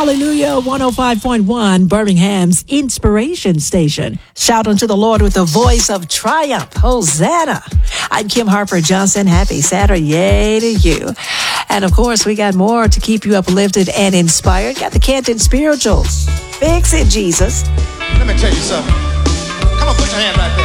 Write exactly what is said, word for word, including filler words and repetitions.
Hallelujah, one oh five point one, Birmingham's inspiration station. Shout unto the Lord with the voice of triumph. Hosanna. I'm Kim Harper Johnson. Happy Saturday to you. And of course, we got more to keep you uplifted and inspired. Got the Canton Spirituals. Fix it, Jesus. Let me tell you something. Come on, put your hand right there.